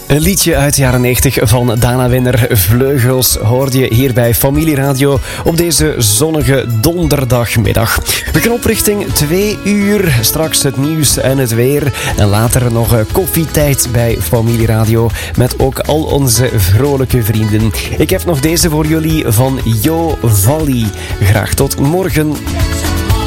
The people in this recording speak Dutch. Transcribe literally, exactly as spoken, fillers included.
Een liedje uit de jaren negentig van Dana Winner, Vleugels, hoorde je hier bij Familieradio op deze zonnige donderdagmiddag. We gaan op richting twee uur, straks het nieuws en het weer. En later nog koffietijd bij Familieradio met ook al onze vrolijke vrienden. Ik heb nog deze voor jullie van Jo Valli. Graag tot morgen.